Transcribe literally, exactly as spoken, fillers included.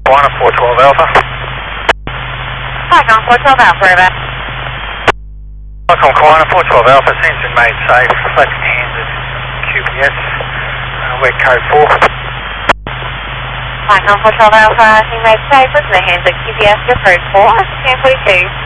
Kiwana four twelve Alpha. Falcon four twelve Alpha, over. Falcon Kiwana four twelve Alpha, seems been made safe, reflecting hands at Q P S, uh, wet code four. Falcon four twelve Alpha, he made safe, listen to hands at Q P S, your code four, ten forty-two.